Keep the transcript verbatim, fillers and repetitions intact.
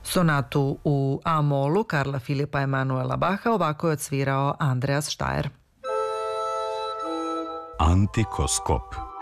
Sonatu u A-molu Karla Filipa Emanuela Baha ovako je odsvirao Andreas Štajer. Antikoskop.